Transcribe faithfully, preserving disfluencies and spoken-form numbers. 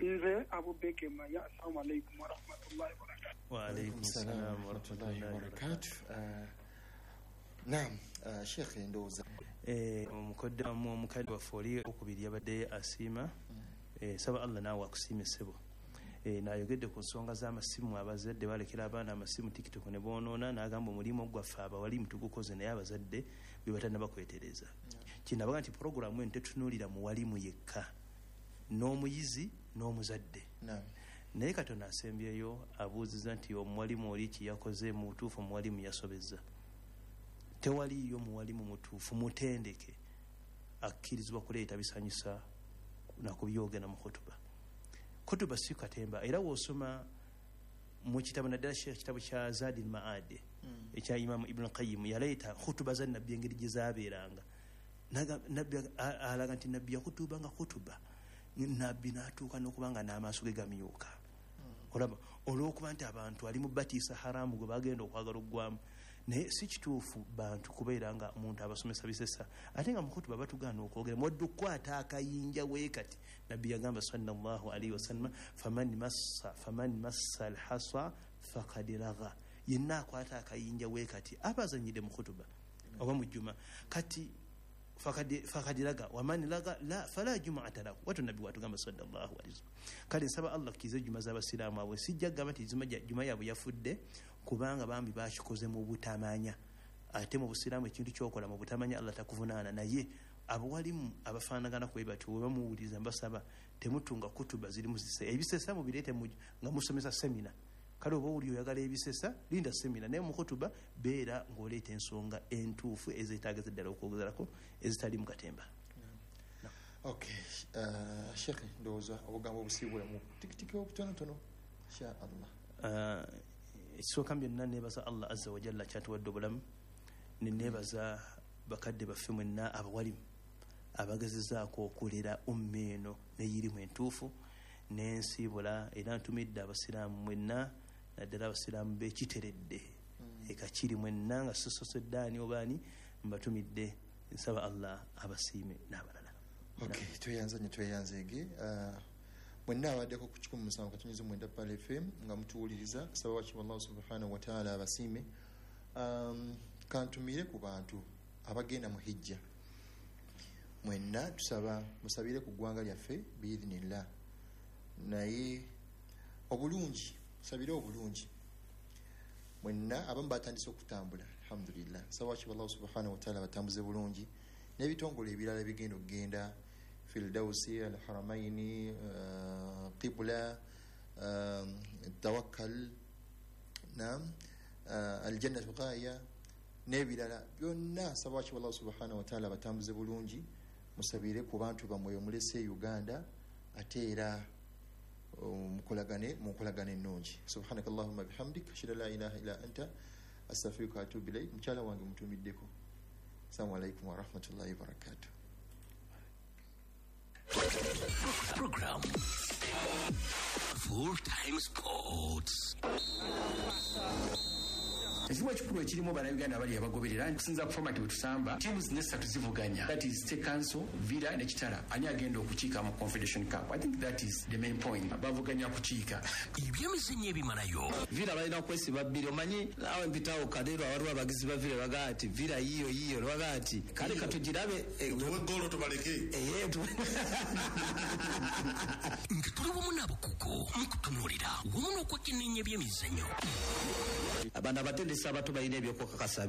Nze Abu Bekema ya assalamu alaykum wa rahmatullahi wa barakatuh. Wa alaykum assalam wa rahmatullahi wa barakatuh. Naam, Sheikh Ndoza. Eh omukoddamu omukadde wa foli okubiri yabadde asima eh saba Allah nawe akusime sebo. Eh nayogedde ku nsonga z'amasimu abazadde balekera abaana amasimu TikTok ne bonoona n'agamba omulimo gwaffe abawali mutugukoze naye abazadde bibatana bakwetereza. Kinabaga nti programu ente tunulira mu walimu yekka n'omuyizi n'omuzadde. Naam. Naye Katonda asembyeyo abuuziza nti omuwalimu oli ki yakoze mu butuufu omuwalimu yasobezza. Tewaliyo muwalimu mutuufu mutendeke akkirizibwa kuleeta bisanyusa na kubyogera mu khutuba. Khutuba si katemba era wosoma mu kitabu naddala Sheikh kitabu kya Zadil Maad ekya Imam Ibn Qayyim yaleeta khutuba za nabbi engeri gye zaabeeranga. Nabbi alaga nti nabbi yakhutuba nga khutuba nabbi n'atuuka n'okubanga n'amaaso ge gamyuka. Olaba olw'okuba nti abantu ali mu batiisa haramu gwe bagenda okwagala oggwamu naye si kituufu bantu kubeera nga omuntu abasomesa bisesa ate nga mukutuba batugaana okwogera moddu kwata akayinja weekati nabbi yagamba sallallahu alaihi wasallam faman massa faman massa alhasa faqad lagha yenna akwata akayinja weekati abazanyide mu kutuba oba mu juma kati fakadi fakadi laga wamani laga la fala jum'ata lahu watu nabi watu gamba sallallahu alaihi wasallam kale saba Allah kize juma z'abasiramu abo sijja gamba ti juma juma yabo yafudde kubanga bambi bashikoze mu butamanya ate mu busiramu ekintu kyokola mu butamanya Allah takuvunaana naye abo walimu abafaanagana ku ebati oba muwuliza mbasaba temutunga kutuba ziri muzise ebisesa mu birete nga musomesa semina kale oba uli oyagala ebisesa linda semina naye mu kutuba beera ng'oleeta ensonga entuufu ezeetaageza ddala okwogezerako ezitali mu katemba. Okay, uh, Sheikh ndowooza obugambo obusiibula mu tikitiki obutonotono insha Allah. Ekisooka byonna neebaza Allah azza wa jalla kyatuwadde obulamu ne neebaza bakadde baffe mwenna abawalimu abagezezaako okulera umma eno neyirimu entuufu n'ensiibula era ntumidde abasiraamu mwenna naddala abasiraamu beekiteredde ekakiri mwenna nga sososeddaani obaani mbatumidde nsaba Allah abasiime n'abalala. Okay, tweyanzanye tweyanzeege mwenna abaddeko ku kikumi musanvu katonyiza mwenda Pal F M nga mutuwuliriza saba wakima Allah subhanahu wa ta'ala abasiime. Um, kantumire ku bantu abagenda mu hijja mwenna tusaba musabire ku ggwanga lyaffe biidhnillah naye obulungi sabire obulungi mwenna abamu batandise okutambula alhamdulillah saba wakima Allah subhanahu wa ta'ala batambuze bulungi n'ebitongole ebirala bigenda okugenda Firdausi al-Haramaini uh, Qibla uh, Tawakkal naam uh, al-Jannah Ghaya n'ebirala byonna saba wakima Allah subhanahu wa ta'ala batambuze bulungi musabire ku bantu bamwe mulese Uganda ate era mukolagane mukolagane nnungi. Subhanakallahumma bihamdik ashhadu an la ilaha illa anta astaghfiruka wa atubu ilayk. Mchala wange mutumiddeko. Assalamu alaykum wa rahmatullahi wa barakatuh. Program Full Time Sports. Ekimu ekikulu ekirimu bannayuganda abali abagoberera nsinza ku format wetusamba teams nesatu zivuganya, that is State Council, Villa ne Kitara. Ani agenda okukiika mu Confederation Cup? I think that is the main point. Bavuganya kukiika ebyemizenyo ebimalayo. Villa balina kwesiba bbiri omanyi awo mpitawo kadero abalwa abagizi ba Villa baga ati Villa yiyo yiyo baga ati kale katugirabe tuwe golo tubaleke eh tuli wamu n'abakugu mukutunuulira wamu n'okwekenneenya ebyemizenyo. Abana batendesa abato balina ebyokukakasa